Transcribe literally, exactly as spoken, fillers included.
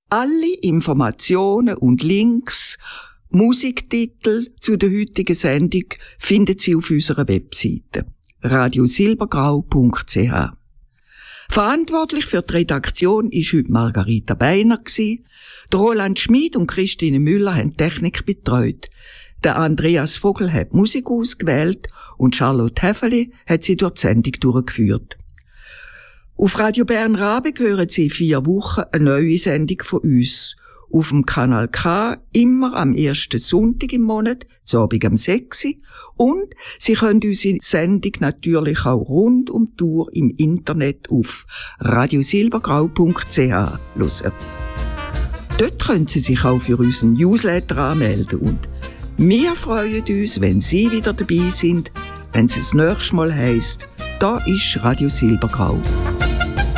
Alle Informationen und Links, Musiktitel zu der heutigen Sendung finden Sie auf unserer Webseite radio silbergrau punkt c h. Verantwortlich für die Redaktion war heute Margarita Beiner. Der Roland Schmid und Christine Müller haben die Technik betreut. Der Andreas Vogel hat Musik ausgewählt und Charlotte Häfeli hat sie durch die Sendung durchgeführt. Auf Radio Bern Rabig hören Sie in vier Wochen eine neue Sendung von uns. Auf dem Kanal K immer am ersten Sonntag im Monat, zu Abend am sechs. Und Sie können unsere Sendung natürlich auch rund um die Tour im Internet auf radio silbergrau punkt c h hören. Dort können Sie sich auch für unseren Newsletter anmelden. Und wir freuen uns, wenn Sie wieder dabei sind, wenn es das nächste Mal heisst, da ist Radio Silbergrau.